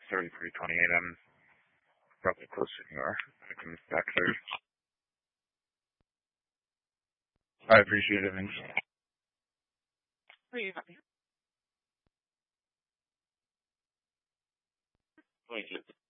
33:28. I'm probably closer than you are. I can back there. I appreciate it. Thanks. Thank you.